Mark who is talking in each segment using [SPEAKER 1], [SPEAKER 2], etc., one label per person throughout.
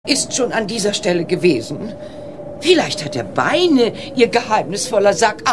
[SPEAKER 1] ist schon an dieser Stelle gewesen. Vielleicht hat er Beine, ihr geheimnisvoller Sack.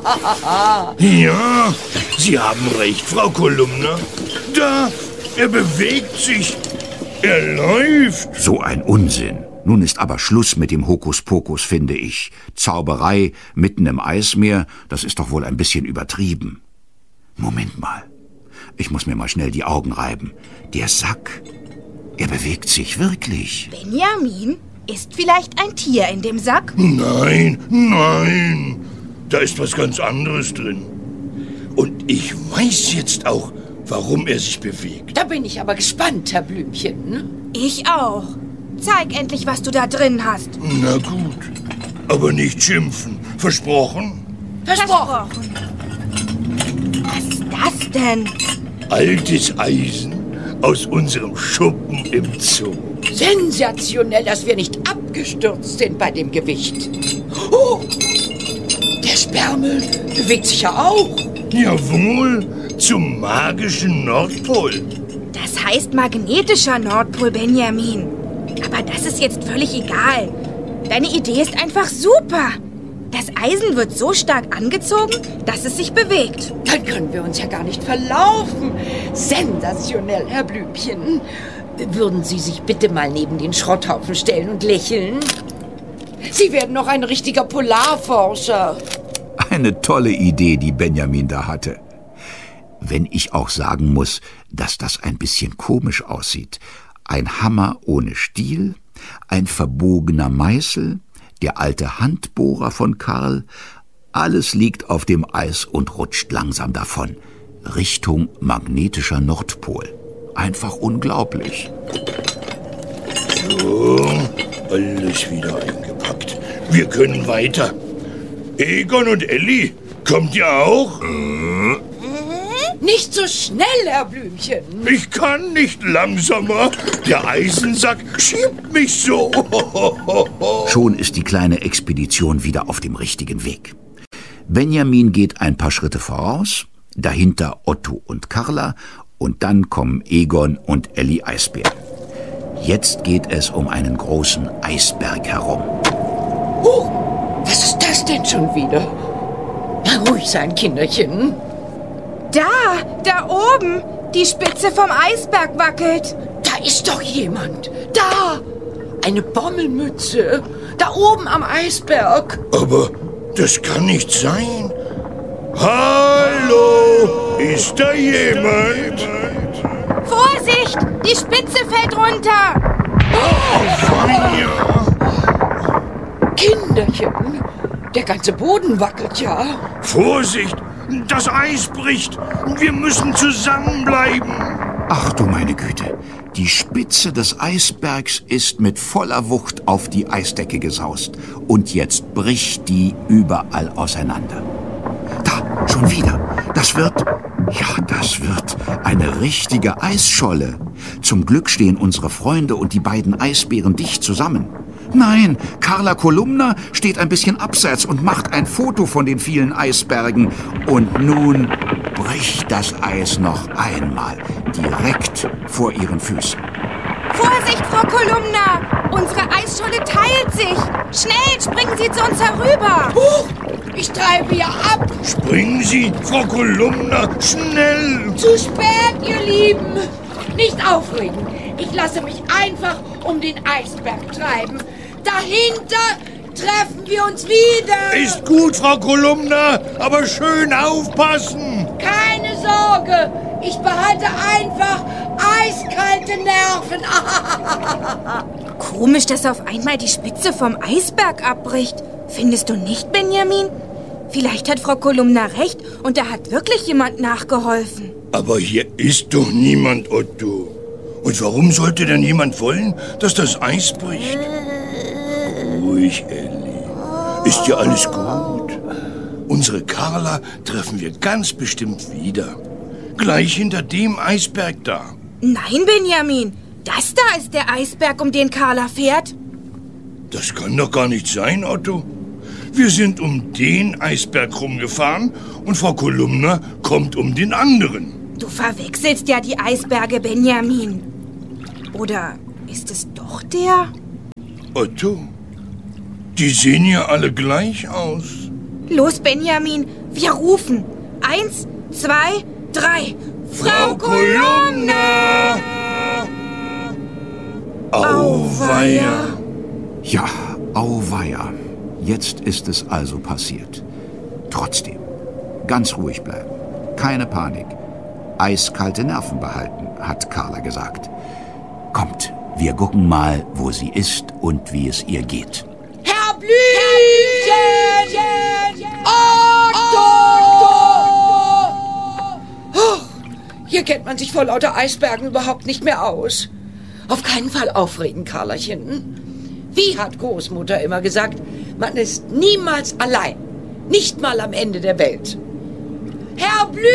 [SPEAKER 2] Ja, Sie haben recht, Frau Kolumna. Da, er bewegt sich. Er läuft.
[SPEAKER 3] So ein Unsinn. Nun ist aber Schluss mit dem Hokuspokus, finde ich. Zauberei mitten im Eismeer, das ist doch wohl ein bisschen übertrieben. Moment mal. Ich muss mir mal schnell die Augen reiben. Der Sack, er bewegt sich wirklich.
[SPEAKER 4] Benjamin, ist vielleicht ein Tier in dem Sack?
[SPEAKER 2] Nein, nein. Da ist was ganz anderes drin. Und ich weiß jetzt auch, warum er sich bewegt.
[SPEAKER 1] Da bin ich aber gespannt, Herr Blümchen.
[SPEAKER 4] Ich auch. Zeig endlich, was du da drin hast.
[SPEAKER 2] Na gut, aber nicht schimpfen. Versprochen?
[SPEAKER 1] Versprochen.
[SPEAKER 4] Was ist das denn?
[SPEAKER 2] Altes Eisen aus unserem Schuppen im Zoo.
[SPEAKER 1] Sensationell, dass wir nicht abgestürzt sind bei dem Gewicht. Oh, der Sperrmüll bewegt sich ja auch.
[SPEAKER 2] Jawohl, zum magischen Nordpol.
[SPEAKER 4] Das heißt magnetischer Nordpol, Benjamin. Aber das ist jetzt völlig egal. Deine Idee ist einfach super. Das Eisen wird so stark angezogen, dass es sich bewegt.
[SPEAKER 1] Dann können wir uns ja gar nicht verlaufen. Sensationell, Herr Blümchen. Würden Sie sich bitte mal neben den Schrotthaufen stellen und lächeln? Sie werden noch ein richtiger Polarforscher.
[SPEAKER 3] Eine tolle Idee, die Benjamin da hatte. Wenn ich auch sagen muss, dass das ein bisschen komisch aussieht. Ein Hammer ohne Stiel, ein verbogener Meißel, der alte Handbohrer von Karl, alles liegt auf dem Eis und rutscht langsam davon, Richtung magnetischer Nordpol. Einfach unglaublich.
[SPEAKER 2] So, alles wieder eingepackt. Wir können weiter. Egon und Elli, kommt ihr auch?
[SPEAKER 1] Nicht so schnell, Herr Blümchen.
[SPEAKER 2] Ich kann nicht langsamer. Der Eisensack schiebt mich so.
[SPEAKER 3] Schon ist die kleine Expedition wieder auf dem richtigen Weg. Benjamin geht ein paar Schritte voraus, dahinter Otto und Carla und dann kommen Egon und Elli Eisbär. Jetzt geht es um einen großen Eisberg herum.
[SPEAKER 1] Was ist das denn schon wieder? Na, ruhig sein, Kinderchen.
[SPEAKER 4] Da oben, die Spitze vom Eisberg wackelt.
[SPEAKER 1] Da ist doch jemand. Da! Eine Bommelmütze. Da oben am Eisberg.
[SPEAKER 2] Aber das kann nicht sein. Hallo, ist da jemand?
[SPEAKER 4] Vorsicht, die Spitze fällt runter.
[SPEAKER 1] Kinderchen, der ganze Boden wackelt ja.
[SPEAKER 2] Vorsicht, das Eis bricht. Wir müssen zusammenbleiben.
[SPEAKER 3] Ach du meine Güte, die Spitze des Eisbergs ist mit voller Wucht auf die Eisdecke gesaust. Und jetzt bricht die überall auseinander. Da, schon wieder. Das wird eine richtige Eisscholle. Zum Glück stehen unsere Freunde und die beiden Eisbären dicht zusammen. Nein, Carla Kolumna steht ein bisschen abseits und macht ein Foto von den vielen Eisbergen. Und nun bricht das Eis noch einmal, direkt vor ihren Füßen.
[SPEAKER 4] Vorsicht, Frau Kolumna! Unsere Eisscholle teilt sich. Schnell, springen Sie zu uns herüber.
[SPEAKER 1] Ich treibe ja ab.
[SPEAKER 2] Springen Sie, Frau Kolumna, schnell.
[SPEAKER 1] Zu spät, ihr Lieben. Nicht aufregen. Ich lasse mich einfach um den Eisberg treiben. Dahinter treffen wir uns wieder.
[SPEAKER 2] Ist gut, Frau Kolumna, aber schön aufpassen.
[SPEAKER 1] Keine Sorge. Ich behalte einfach eiskalte Nerven.
[SPEAKER 4] Komisch, dass auf einmal die Spitze vom Eisberg abbricht. Findest du nicht, Benjamin? Vielleicht hat Frau Kolumna recht und da hat wirklich jemand nachgeholfen.
[SPEAKER 2] Aber hier ist doch niemand, Otto. Und warum sollte denn jemand wollen, dass das Eis bricht? Ruhig, Elli. Ist ja alles gut. Unsere Carla treffen wir ganz bestimmt wieder. Gleich hinter dem Eisberg da.
[SPEAKER 4] Nein, Benjamin. Das da ist der Eisberg, um den Carla fährt.
[SPEAKER 2] Das kann doch gar nicht sein, Otto. Wir sind um den Eisberg rumgefahren und Frau Kolumna kommt um den anderen.
[SPEAKER 4] Du verwechselst ja die Eisberge, Benjamin. Oder ist es doch der?
[SPEAKER 2] Otto, die sehen ja alle gleich aus.
[SPEAKER 4] Los, Benjamin, wir rufen. 1, 2, 3.
[SPEAKER 2] Frau Kolumna! Auweia!
[SPEAKER 3] Ja, auweia. Jetzt ist es also passiert. Trotzdem, ganz ruhig bleiben. Keine Panik. Eiskalte Nerven behalten, hat Carla gesagt. Kommt, wir gucken mal, wo sie ist und wie es ihr geht.
[SPEAKER 1] Herr Blümchen! Otto! Oh, hier kennt man sich vor lauter Eisbergen überhaupt nicht mehr aus. Auf keinen Fall aufregen, Carlachen. Wie hat Großmutter immer gesagt, man ist niemals allein. Nicht mal am Ende der Welt. Herr Blümchen!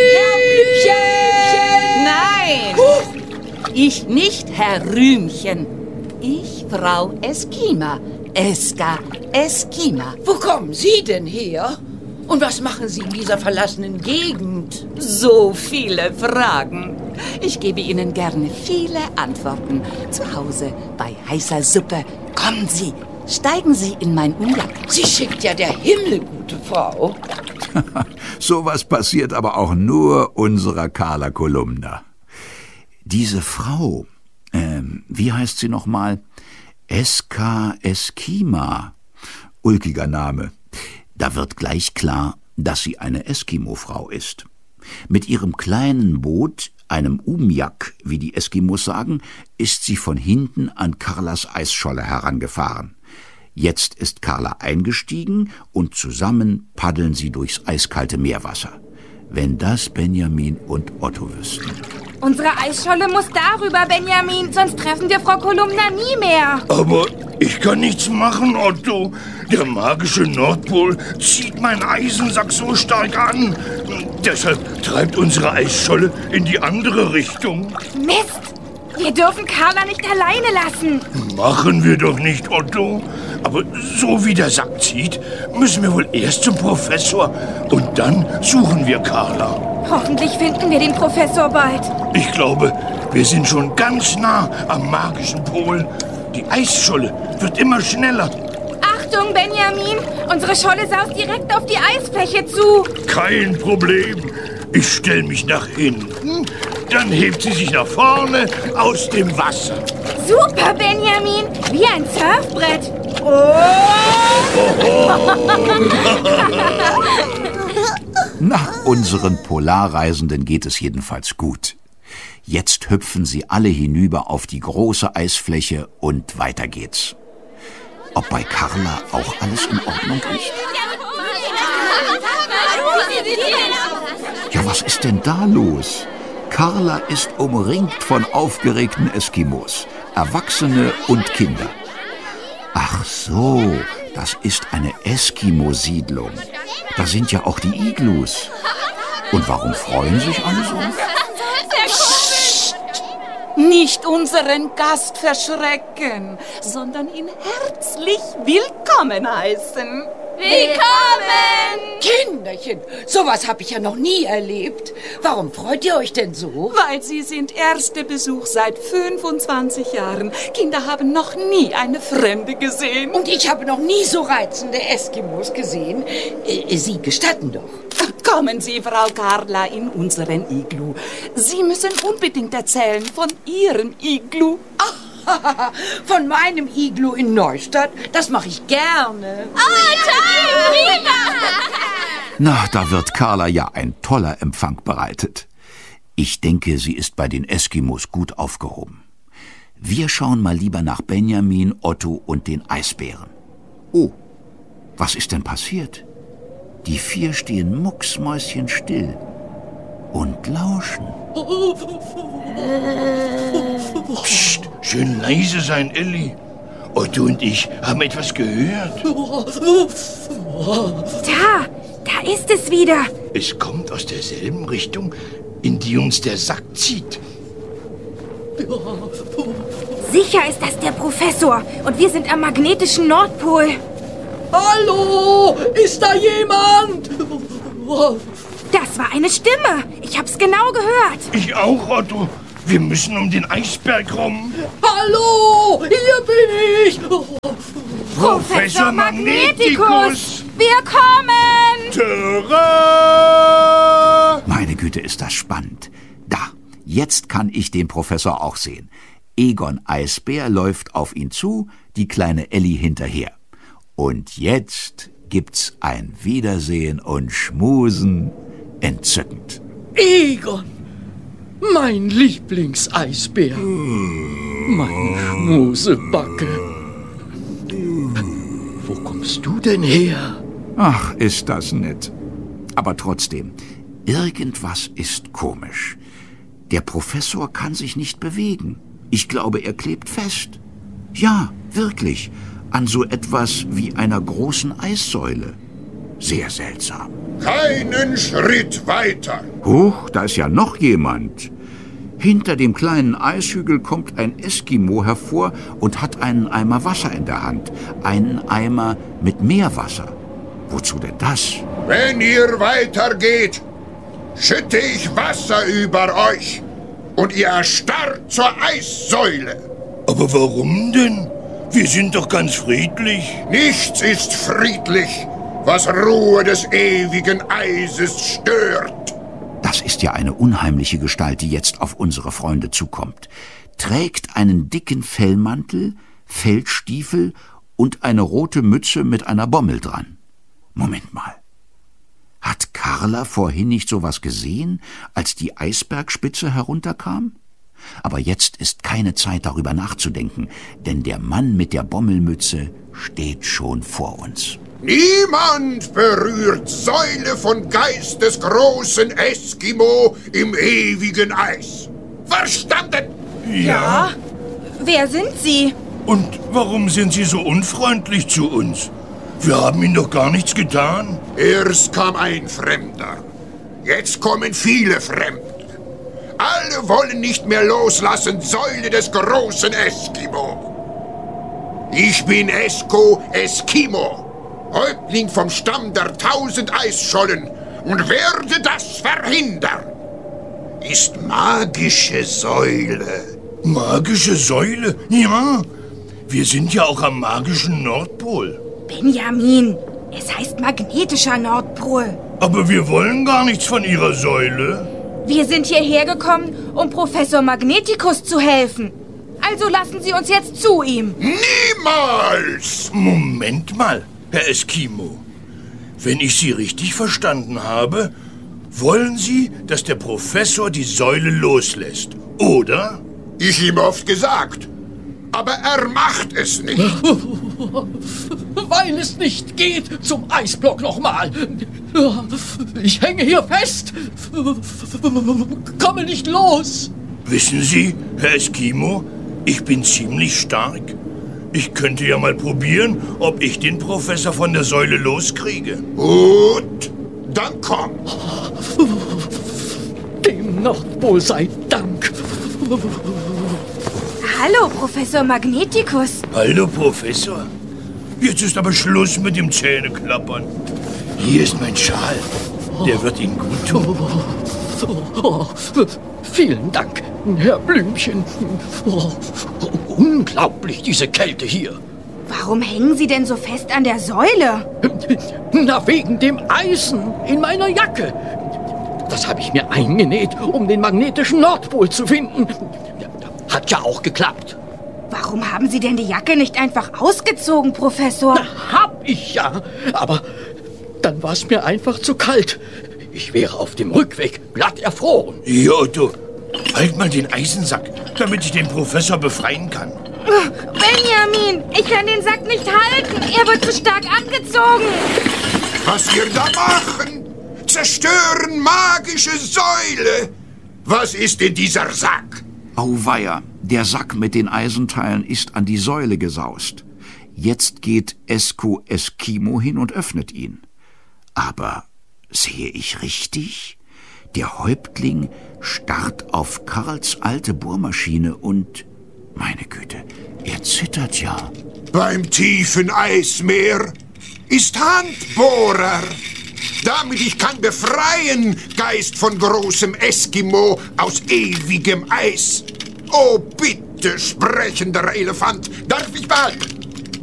[SPEAKER 5] Nein! Ich nicht, Herr Rühmchen. Ich, Frau Eskima. Eska Eskima.
[SPEAKER 1] Wo kommen Sie denn her? Und was machen Sie in dieser verlassenen Gegend?
[SPEAKER 5] So viele Fragen. Ich gebe Ihnen gerne viele Antworten. Zu Hause bei heißer Suppe. Kommen Sie, steigen Sie in mein Umjag.
[SPEAKER 1] Sie schickt ja der Himmel, gute Frau.
[SPEAKER 3] Sowas passiert aber auch nur unserer Carla Kolumna. Diese Frau, wie heißt sie nochmal? Eska Eskima. Ulkiger Name. Da wird gleich klar, dass sie eine Eskimo-Frau ist. Mit ihrem kleinen Boot, einem Umjak, wie die Eskimos sagen, ist sie von hinten an Carlas Eisscholle herangefahren. Jetzt ist Carla eingestiegen und zusammen paddeln sie durchs eiskalte Meerwasser. Wenn das Benjamin und Otto wüssten.
[SPEAKER 4] Unsere Eisscholle muss darüber, Benjamin, sonst treffen wir Frau Kolumna nie mehr.
[SPEAKER 2] Aber ich kann nichts machen, Otto. Der magische Nordpol zieht meinen Eisensack so stark an. Deshalb treibt unsere Eisscholle in die andere Richtung.
[SPEAKER 4] Mist! Wir dürfen Carla nicht alleine lassen.
[SPEAKER 2] Machen wir doch nicht, Otto. Aber so wie der Sack zieht, müssen wir wohl erst zum Professor und dann suchen wir Carla.
[SPEAKER 4] Hoffentlich finden wir den Professor bald.
[SPEAKER 2] Ich glaube, wir sind schon ganz nah am magischen Pol. Die Eisscholle wird immer schneller.
[SPEAKER 4] Achtung, Benjamin! Unsere Scholle saust direkt auf die Eisfläche zu.
[SPEAKER 2] Kein Problem. Ich stelle mich nach hinten, dann hebt sie sich nach vorne aus dem Wasser.
[SPEAKER 4] Super, Benjamin! Wie ein Surfbrett.
[SPEAKER 3] Na, unseren Polarreisenden geht es jedenfalls gut. Jetzt hüpfen sie alle hinüber auf die große Eisfläche und weiter geht's. Ob bei Carla auch alles in Ordnung ist? Ja, was ist denn da los? Carla ist umringt von aufgeregten Eskimos, Erwachsene und Kinder. Ach so, das ist eine Eskimo-Siedlung. Da sind ja auch die Iglus. Und warum freuen sich alle so?
[SPEAKER 5] Nicht unseren Gast verschrecken, sondern ihn herzlich willkommen heißen.
[SPEAKER 1] Willkommen! Kinderchen, sowas habe ich ja noch nie erlebt. Warum freut ihr euch denn so?
[SPEAKER 5] Weil Sie sind erster Besuch seit 25 Jahren. Kinder haben noch nie eine Fremde gesehen.
[SPEAKER 1] Und ich habe noch nie so reizende Eskimos gesehen. Sie gestatten doch.
[SPEAKER 5] Kommen Sie, Frau Carla, in unseren Iglu. Sie müssen unbedingt erzählen von Ihrem Iglu.
[SPEAKER 1] Von meinem Iglu in Neustadt, das mache ich gerne.
[SPEAKER 3] Na, da wird Carla ja ein toller Empfang bereitet. Ich denke, sie ist bei den Eskimos gut aufgehoben. Wir schauen mal lieber nach Benjamin, Otto und den Eisbären. Oh, was ist denn passiert? Die 4 stehen mucksmäuschenstill und lauschen.
[SPEAKER 2] Psst, schön leise sein, Elli. Otto und ich haben etwas gehört.
[SPEAKER 4] Da ist es wieder.
[SPEAKER 2] Es kommt aus derselben Richtung, in die uns der Sack zieht.
[SPEAKER 4] Sicher ist das der Professor und wir sind am magnetischen Nordpol.
[SPEAKER 6] Hallo, ist da jemand?
[SPEAKER 4] Das war eine Stimme. Ich hab's genau gehört.
[SPEAKER 2] Ich auch, Otto. Wir müssen um den Eisberg rum.
[SPEAKER 6] Hallo, hier bin ich.
[SPEAKER 2] Professor Magnetikus!
[SPEAKER 4] Wir kommen!
[SPEAKER 2] Tada!
[SPEAKER 3] Meine Güte, ist das spannend. Da, jetzt kann ich den Professor auch sehen. Egon Eisbär läuft auf ihn zu, die kleine Elli hinterher. Und jetzt gibt's ein Wiedersehen und Schmusen. Entzückend.
[SPEAKER 6] Egon, mein Lieblingseisbär. Meine Schmusebacke. Wo kommst du denn her?
[SPEAKER 3] Ach, ist das nett. Aber trotzdem, irgendwas ist komisch. Der Professor kann sich nicht bewegen. Ich glaube, er klebt fest. Ja, wirklich, an so etwas wie einer großen Eissäule. Sehr seltsam.
[SPEAKER 2] Keinen Schritt weiter.
[SPEAKER 3] Huch, da ist ja noch jemand. Hinter dem kleinen Eishügel kommt ein Eskimo hervor und hat einen Eimer Wasser in der Hand. Einen Eimer mit Meerwasser. Wozu denn das?
[SPEAKER 2] Wenn ihr weitergeht, schütte ich Wasser über euch und ihr erstarrt zur Eissäule. Aber warum denn? Wir sind doch ganz friedlich. Nichts ist friedlich, was Ruhe des ewigen Eises stört.
[SPEAKER 3] Das ist ja eine unheimliche Gestalt, die jetzt auf unsere Freunde zukommt. Trägt einen dicken Fellmantel, Feldstiefel und eine rote Mütze mit einer Bommel dran. Moment mal. Hat Carla vorhin nicht sowas gesehen, als die Eisbergspitze herunterkam? Aber jetzt ist keine Zeit, darüber nachzudenken, denn der Mann mit der Bommelmütze steht schon vor uns.
[SPEAKER 2] Niemand berührt Säule von Geist des großen Eskimo im ewigen Eis. Verstanden?
[SPEAKER 4] Ja? Wer sind Sie?
[SPEAKER 2] Und warum sind Sie so unfreundlich zu uns? Wir haben Ihnen doch gar nichts getan. Erst kam ein Fremder. Jetzt kommen viele Fremde. Alle wollen nicht mehr loslassen, Säule des großen Eskimo. Ich bin Esko Eskimo, Häuptling vom Stamm der 1000 Eisschollen und werde das verhindern. Ist magische Säule. Magische Säule? Ja. Wir sind ja auch am magischen Nordpol.
[SPEAKER 4] Benjamin, es heißt magnetischer Nordpol.
[SPEAKER 2] Aber wir wollen gar nichts von Ihrer Säule.
[SPEAKER 4] Wir sind hierher gekommen, um Professor Magnetikus zu helfen. Also lassen Sie uns jetzt zu ihm.
[SPEAKER 2] Niemals! Moment mal, Herr Eskimo. Wenn ich Sie richtig verstanden habe, wollen Sie, dass der Professor die Säule loslässt, oder? Ich ihm oft gesagt, aber er macht es nicht.
[SPEAKER 6] Weil es nicht geht, zum Eisblock nochmal. Ich hänge hier fest. Komme nicht los.
[SPEAKER 2] Wissen Sie, Herr Eskimo, ich bin ziemlich stark. Ich könnte ja mal probieren, ob ich den Professor von der Säule loskriege. Gut, dann komm.
[SPEAKER 6] Dem Nordpol sei Dank.
[SPEAKER 4] Hallo, Professor Magnetikus.
[SPEAKER 2] Hallo, Professor. Jetzt ist aber Schluss mit dem Zähneklappern. Hier ist mein Schal. Der wird Ihnen gut tun.
[SPEAKER 6] Oh, vielen Dank, Herr Blümchen. Oh, unglaublich, diese Kälte hier.
[SPEAKER 4] Warum hängen Sie denn so fest an der Säule?
[SPEAKER 6] Na, wegen dem Eisen in meiner Jacke. Das habe ich mir eingenäht, um den magnetischen Nordpol zu finden. Hat ja auch geklappt.
[SPEAKER 4] Warum haben Sie denn die Jacke nicht einfach ausgezogen, Professor?
[SPEAKER 6] Na, hab ich ja, aber dann war es mir einfach zu kalt. Ich wäre auf dem Rückweg glatt erfroren.
[SPEAKER 2] Hier, Otto, halt mal den Eisensack, damit ich den Professor befreien kann.
[SPEAKER 4] Benjamin, ich kann den Sack nicht halten. Er wird zu stark angezogen.
[SPEAKER 2] Was wir da machen? Zerstören magische Säule. Was ist in dieser Sack?
[SPEAKER 3] Auweia, der Sack mit den Eisenteilen ist an die Säule gesaust. Jetzt geht Esko Eskimo hin und öffnet ihn. Aber sehe ich richtig? Der Häuptling starrt auf Karls alte Bohrmaschine und, meine Güte, er zittert ja.
[SPEAKER 2] Beim tiefen Eismeer ist Handbohrer. Damit ich kann befreien, Geist von großem Eskimo aus ewigem Eis. Oh, bitte, sprechender Elefant, darf ich behalten?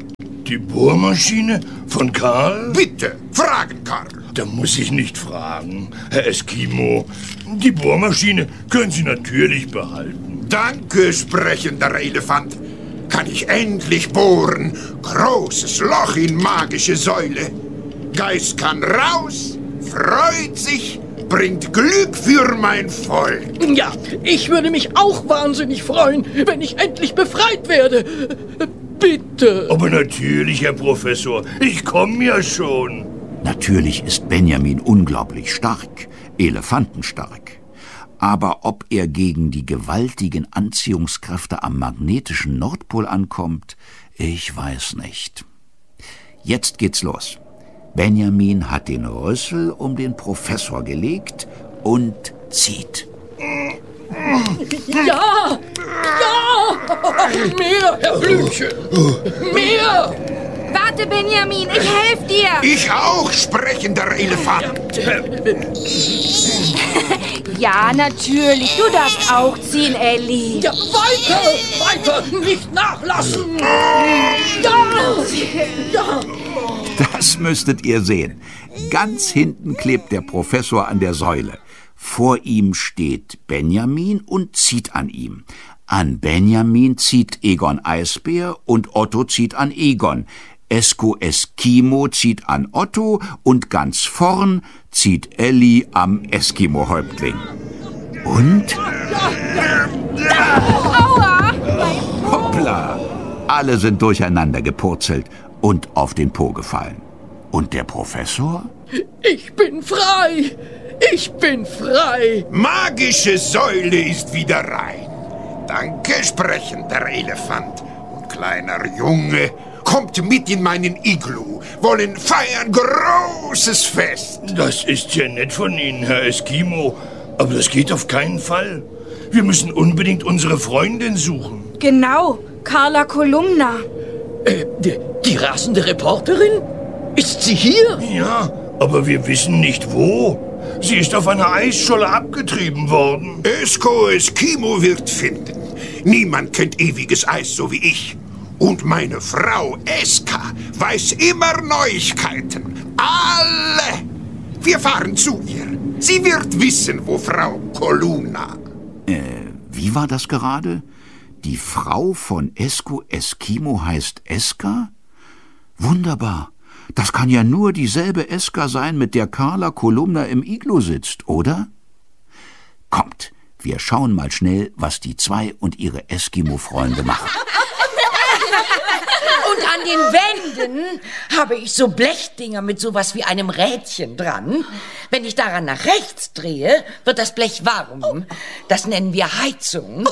[SPEAKER 2] Die Bohrmaschine von Karl?
[SPEAKER 7] Bitte, fragen, Karl.
[SPEAKER 2] Da muss ich nicht fragen, Herr Eskimo. Die Bohrmaschine können Sie natürlich behalten.
[SPEAKER 7] Danke, sprechender Elefant. Kann ich endlich bohren. Großes Loch in magische Säule. Geist kann raus, freut sich, bringt Glück für mein Volk.
[SPEAKER 6] Ja, ich würde mich auch wahnsinnig freuen, wenn ich endlich befreit werde. Bitte.
[SPEAKER 2] Aber natürlich, Herr Professor, ich komme ja schon.
[SPEAKER 3] Natürlich ist Benjamin unglaublich stark, elefantenstark. Aber ob er gegen die gewaltigen Anziehungskräfte am magnetischen Nordpol ankommt, ich weiß nicht. Jetzt geht's los. Benjamin hat den Rüssel um den Professor gelegt und zieht.
[SPEAKER 6] Ja! Ja! Mehr, Herr Blümchen! Mehr!
[SPEAKER 4] Warte, Benjamin, ich helfe dir.
[SPEAKER 7] Ich auch, sprechender Elefant.
[SPEAKER 4] Ja, natürlich. Du darfst auch ziehen, Elli.
[SPEAKER 6] Ja, weiter! Weiter! Nicht nachlassen! Ja! Ja!
[SPEAKER 3] Das müsstet ihr sehen. Ganz hinten klebt der Professor an der Säule. Vor ihm steht Benjamin und zieht an ihm. An Benjamin zieht Egon Eisbär und Otto zieht an Egon. Esko Eskimo zieht an Otto und ganz vorn zieht Elli am Eskimo-Häuptling. Und?
[SPEAKER 4] Aua!
[SPEAKER 3] Hoppla! Alle sind durcheinander gepurzelt und auf den Po gefallen. Und der Professor?
[SPEAKER 6] Ich bin frei! Ich bin frei!
[SPEAKER 7] Magische Säule ist wieder rein. Danke, sprechender Elefant. Und kleiner Junge, kommt mit in meinen Iglu. Wollen feiern großes Fest.
[SPEAKER 2] Das ist ja nett von Ihnen, Herr Eskimo. Aber das geht auf keinen Fall. Wir müssen unbedingt unsere Freundin suchen.
[SPEAKER 4] Genau, Carla Kolumna.
[SPEAKER 6] Die rasende Reporterin? Ist sie hier?
[SPEAKER 2] Ja, aber wir wissen nicht wo. Sie ist auf einer Eisscholle abgetrieben worden.
[SPEAKER 7] Esko Eskimo wird finden. Niemand kennt ewiges Eis so wie ich. Und meine Frau Eska weiß immer Neuigkeiten. Alle! Wir fahren zu ihr. Sie wird wissen, wo Frau Kolumna.
[SPEAKER 3] Wie war das gerade? Die Frau von Esko Eskimo heißt Eska? Wunderbar. Das kann ja nur dieselbe Eska sein, mit der Carla Kolumna im Iglu sitzt, oder? Kommt, wir schauen mal schnell, was die zwei und ihre Eskimo-Freunde machen.
[SPEAKER 1] Und an den Wänden habe ich so Blechdinger mit sowas wie einem Rädchen dran. Wenn ich daran nach rechts drehe, wird das Blech warm. Das nennen wir Heizung.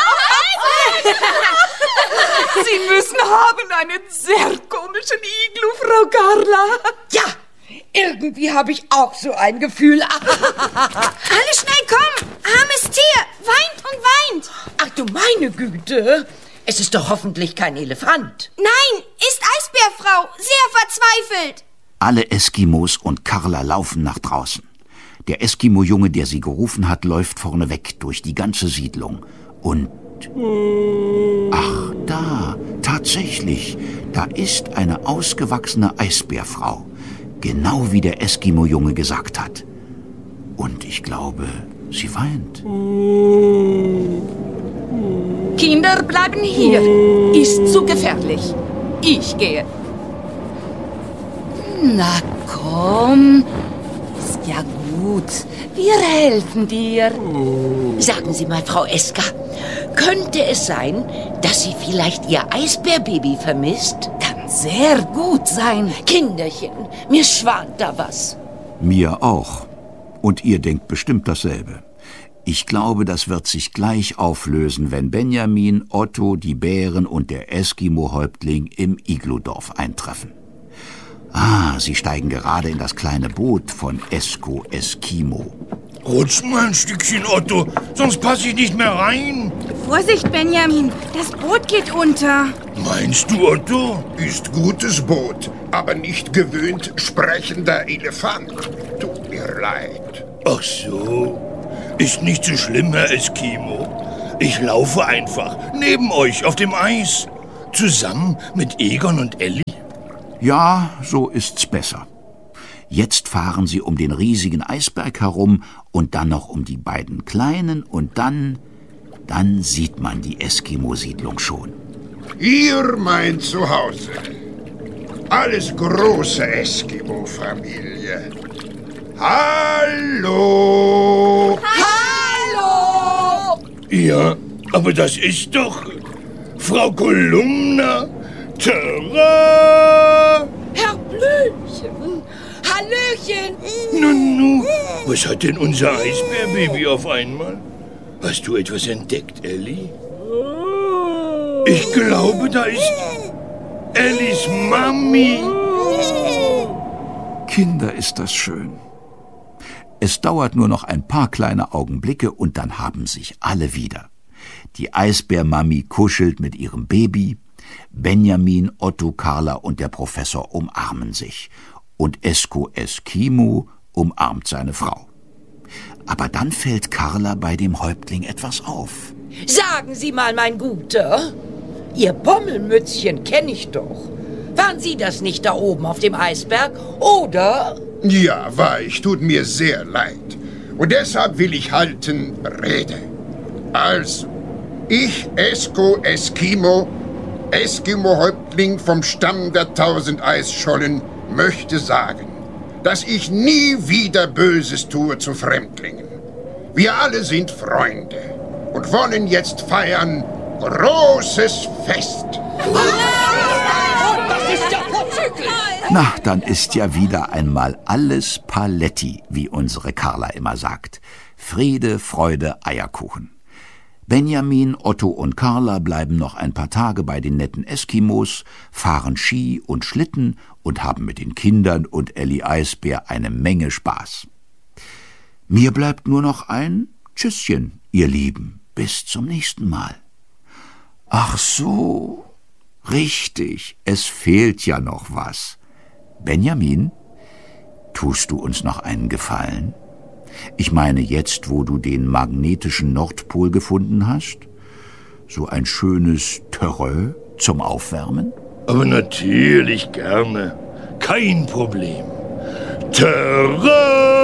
[SPEAKER 5] Sie müssen haben einen sehr komischen Iglu, Frau Carla.
[SPEAKER 1] Ja, irgendwie habe ich auch so ein Gefühl.
[SPEAKER 4] Alle schnell kommen! Armes Tier! Weint und weint!
[SPEAKER 1] Ach du meine Güte! Es ist doch hoffentlich kein Elefant.
[SPEAKER 4] Nein, ist Eisbärfrau! Sehr verzweifelt!
[SPEAKER 3] Alle Eskimos und Carla laufen nach draußen. Der Eskimo-Junge, der sie gerufen hat, läuft vorne weg durch die ganze Siedlung. Und ach, da, tatsächlich, da ist eine ausgewachsene Eisbärfrau. Genau wie der Eskimo-Junge gesagt hat. Und ich glaube, sie weint.
[SPEAKER 5] Kinder bleiben hier. Ist zu gefährlich. Ich gehe. Na komm. Ist ja gut. Wir helfen dir.
[SPEAKER 1] Sagen Sie mal, Frau Eska, könnte es sein, dass sie vielleicht ihr Eisbärbaby vermisst?
[SPEAKER 5] Kann sehr gut sein.
[SPEAKER 1] Kinderchen, mir schwant da was.
[SPEAKER 3] Mir auch. Und ihr denkt bestimmt dasselbe. Ich glaube, das wird sich gleich auflösen, wenn Benjamin, Otto, die Bären und der Eskimo-Häuptling im Igludorf eintreffen. Ah, sie steigen gerade in das kleine Boot von Esko Eskimo.
[SPEAKER 2] Rutsch mal ein Stückchen, Otto, sonst passe ich nicht mehr rein.
[SPEAKER 4] Vorsicht, Benjamin, das Boot geht unter.
[SPEAKER 2] Meinst du, Otto?
[SPEAKER 7] Ist gutes Boot, aber nicht gewöhnt sprechender Elefant. Tut mir leid.
[SPEAKER 2] Ach so. Ist nicht so schlimm, Herr Eskimo. Ich laufe einfach neben euch auf dem Eis. Zusammen mit Egon und Elli.
[SPEAKER 3] Ja, so ist's besser. Jetzt fahren sie um den riesigen Eisberg herum und dann noch um die beiden kleinen und dann sieht man die Eskimo-Siedlung schon.
[SPEAKER 7] Hier mein Zuhause. Alles große Eskimo-Familie. Hallo!
[SPEAKER 1] Hallo!
[SPEAKER 2] Ja, aber das ist doch Frau Kolumna. Tara!
[SPEAKER 1] Herr Blümchen! Hallöchen!
[SPEAKER 2] Nunu, was hat denn unser Eisbärbaby auf einmal? Hast du etwas entdeckt, Ellie? Ich glaube, da ist Ellies Mami.
[SPEAKER 3] Kinder, ist das schön. Es dauert nur noch ein paar kleine Augenblicke und dann haben sich alle wieder. Die Eisbärmami kuschelt mit ihrem Baby, Benjamin, Otto, Carla und der Professor umarmen sich und Esko Eskimo umarmt seine Frau. Aber dann fällt Carla bei dem Häuptling etwas auf.
[SPEAKER 1] Sagen Sie mal, mein Guter, Ihr Pommelmützchen kenne ich doch. Waren Sie das nicht da oben auf dem Eisberg, oder?
[SPEAKER 7] Ja, war ich. Tut mir sehr leid. Und deshalb will ich halten Rede. Also, ich, Esko Eskimo, Eskimo-Häuptling vom Stamm der 1000 Eisschollen, möchte sagen, dass ich nie wieder Böses tue zu Fremdlingen. Wir alle sind Freunde und wollen jetzt feiern großes Fest.
[SPEAKER 1] Das ist ja vorzüglich!
[SPEAKER 3] Na, dann ist ja wieder einmal alles Paletti, wie unsere Carla immer sagt. Friede, Freude, Eierkuchen. Benjamin, Otto und Carla bleiben noch ein paar Tage bei den netten Eskimos, fahren Ski und Schlitten und haben mit den Kindern und Elli Eisbär eine Menge Spaß. Mir bleibt nur noch ein Tschüsschen, ihr Lieben, bis zum nächsten Mal. Ach so, richtig, es fehlt ja noch was. Benjamin, tust du uns noch einen Gefallen? Ich meine jetzt, wo du den magnetischen Nordpol gefunden hast? So ein schönes Terrain zum Aufwärmen?
[SPEAKER 2] Aber natürlich gerne. Kein Problem. Tara!